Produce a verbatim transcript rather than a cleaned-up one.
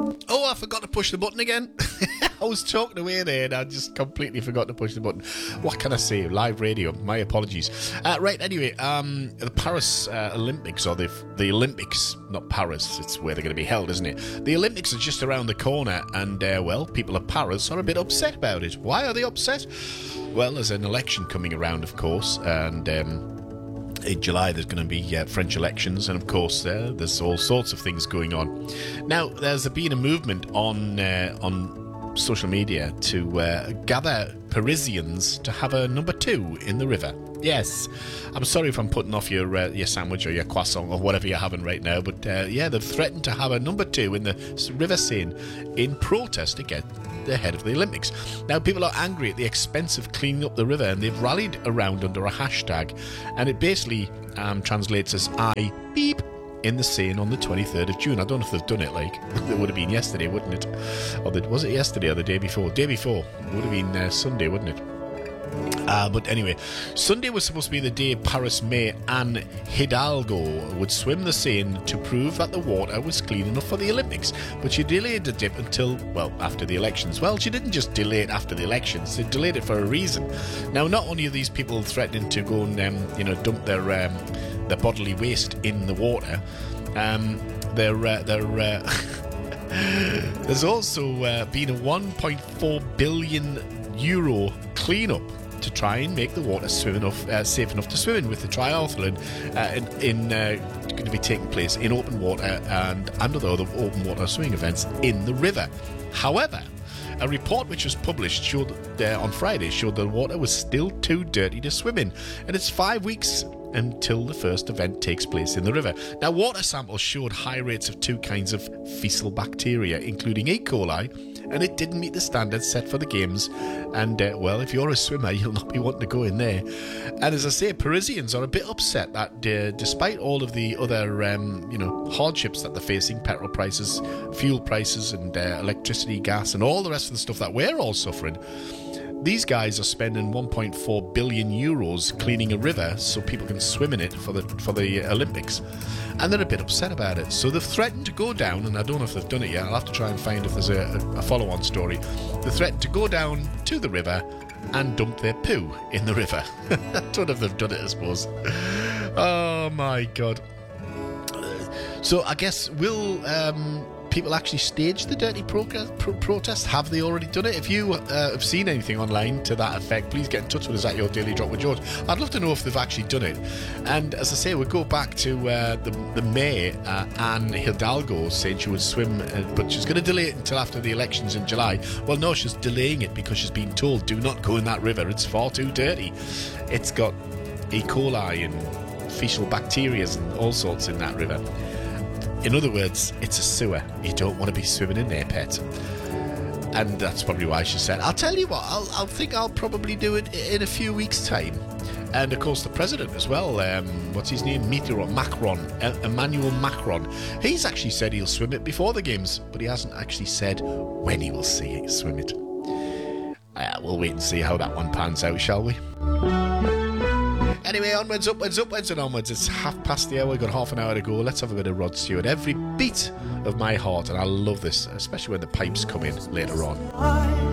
Oh, I forgot to push the button again. I was talking away there and I just completely forgot to push the button. What can I say? Live radio. My apologies. Uh, right, anyway, um, the Paris uh, Olympics, or the, the Olympics, not Paris, it's where they're going to be held, isn't it? The Olympics are just around the corner and, uh, well, people of Paris are a bit upset about it. Why are they upset? Well, there's an election coming around, of course, and um, in July there's going to be uh, French elections, and of course uh, there's all sorts of things going on. Now, there's been a movement on uh, on social media to uh, gather Parisians to have a number two in the river. Yes, I'm sorry if I'm putting off your uh, your sandwich or your croissant or whatever you're having right now, but uh, yeah, they've threatened to have a number two in the River Seine in protest against the head of the Olympics. Now, people are angry at the expense of cleaning up the river, and they've rallied around under a hashtag, and it basically um, translates as I beep in the Seine on the twenty-third of June. I don't know if they've done it, like, it would have been yesterday, wouldn't it? Or the, was it yesterday or the day before? Day before. It would have been uh, Sunday, wouldn't it? Uh, but anyway, Sunday was supposed to be the day Paris Mayor Anne Hidalgo would swim the Seine to prove that the water was clean enough for the Olympics. But she delayed the dip until, well, after the elections. Well, she didn't just delay it after the elections, they delayed it for a reason. Now, not only are these people threatening to go and, um, you know, dump their um, their bodily waste in the water, um, they're... Uh, they're uh, there's also uh, been a one point four billion euro clean-up to try and make the water swim enough, uh, safe enough to swim in, with the triathlon uh, in, in uh, going to be taking place in open water and under the other open water swimming events in the river. However, a report which was published showed uh, on Friday showed the water was still too dirty to swim in, and it's five weeks until the first event takes place in the river. Now, water samples showed high rates of two kinds of fecal bacteria, including E. coli, and it didn't meet the standards set for the games. And, uh, well, if you're a swimmer, you'll not be wanting to go in there. And as I say, Parisians are a bit upset that uh, despite all of the other, um, you know, hardships that they're facing, petrol prices, fuel prices, and uh, electricity, gas, and all the rest of the stuff that we're all suffering, these guys are spending one point four billion euros cleaning a river so people can swim in it for the for the Olympics, and they're a bit upset about it. So they've threatened to go down, and I don't know if they've done it yet. I'll have to try and find if there's a, a follow-on story. They threatened to go down to the river and dump their poo in the river. I don't know if they've done it, I suppose. Oh my God. So I guess will um, people actually stage the dirty pro- pro- protest? Have they already done it? If you uh, have seen anything online to that effect, please get in touch with us at Your Daily Drop with George. I'd love to know if they've actually done it. And as I say, we'll go back to uh, the, the mayor, uh, Anne Hidalgo, saying she would swim, uh, but she's going to delay it until after the elections in July. Well, no, she's delaying it because she's been told, do not go in that river. It's far too dirty. It's got E. coli and fecal bacteria and all sorts in that river. In other words, it's a sewer. You don't want to be swimming in there, pet. And that's probably why she said, I'll tell you what, I'll, I'll think I'll probably do it in a few weeks' time. And, of course, the president as well, um, what's his name? Mitterrand, Macron, Emmanuel Macron. He's actually said he'll swim it before the games, but he hasn't actually said when he will see it, swim it. Uh, we'll wait and see how that one pans out, shall we? Anyway, onwards, upwards, upwards and onwards. It's half past the hour. We've got half an hour to go. Let's have a bit of Rod Stewart. Every beat of my heart. And I love this, especially when the pipes come in later on.